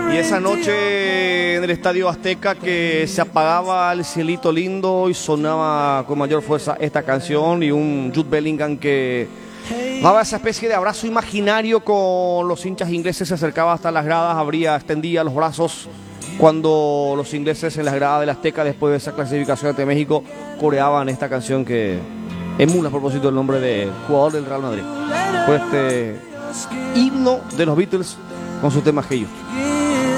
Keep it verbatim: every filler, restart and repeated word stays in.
Y esa noche en el Estadio Azteca que se apagaba el cielito lindo y sonaba con mayor fuerza esta canción y un Jude Bellingham que daba esa especie de abrazo imaginario con los hinchas ingleses, se acercaba hasta las gradas, abría, extendía los brazos cuando los ingleses en las gradas del Azteca después de esa clasificación ante México coreaban esta canción que emula a propósito el nombre del jugador del Real Madrid. Fue este himno de los Beatles con su tema Hey You.